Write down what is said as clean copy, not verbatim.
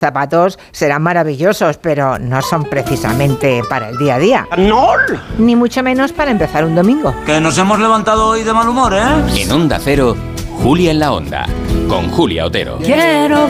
zapatos serán maravillosos, pero no son precisamente para el día a día. ¡No! Ni mucho menos para empezar un domingo. Que nos hemos levantado hoy de mal humor, ¿eh? En Onda Cero, Julia en la Onda, con Julia Otero. Quiero